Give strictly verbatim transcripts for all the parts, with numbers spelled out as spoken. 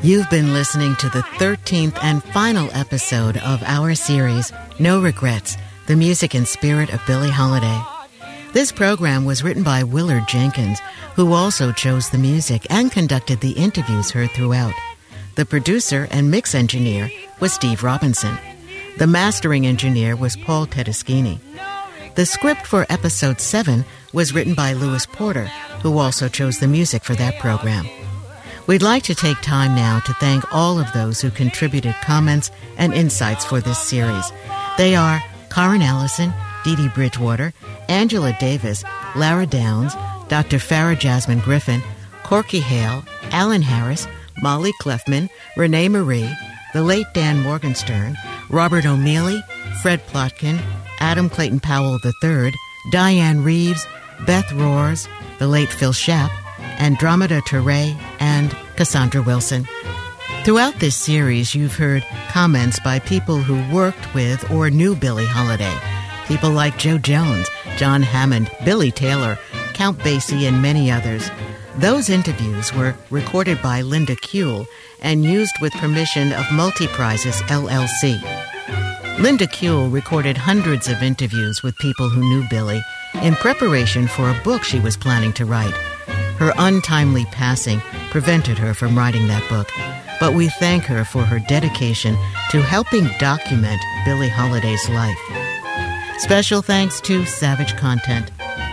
You've been listening to the thirteenth and final episode of our series, No Regrets, the music and spirit of Billie Holiday. This program was written by Willard Jenkins, who also chose the music and conducted the interviews heard throughout. The producer and mix engineer was Steve Robinson. The mastering engineer was Paul Tedeschini. The script for episode seven was written by Lewis Porter, who also chose the music for that program. We'd like to take time now to thank all of those who contributed comments and insights for this series. They are Karen Allison, Dee Dee Bridgewater, Angela Davis, Lara Downs, Doctor Farah Jasmine Griffin, Corky Hale, Alan Harris, Molly Clefman, Renee Marie, the late Dan Morgenstern, Robert O'Mealy, Fred Plotkin, Adam Clayton Powell the third, Diane Reeves, Beth Roars, the late Phil Shapp, Andromeda Teray, and Cassandra Wilson. Throughout this series, you've heard comments by people who worked with or knew Billie Holiday. People like Joe Jones, John Hammond, Billy Taylor, Count Basie, and many others. Those interviews were recorded by Linda Kuehl and used with permission of Multiprizes, L L C. Linda Kuehl recorded hundreds of interviews with people who knew Billie in preparation for a book she was planning to write. Her untimely passing prevented her from writing that book, but we thank her for her dedication to helping document Billie Holiday's life. Special thanks to Savage Content.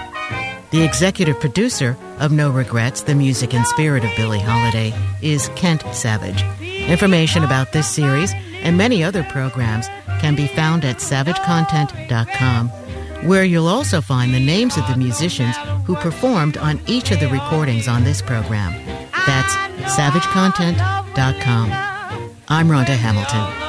The executive producer of No Regrets, the music and spirit of Billie Holiday, is Kent Savage. Information about this series and many other programs can be found at savage content dot com, where you'll also find the names of the musicians who performed on each of the recordings on this program. That's savage content dot com. I'm Rhonda Hamilton.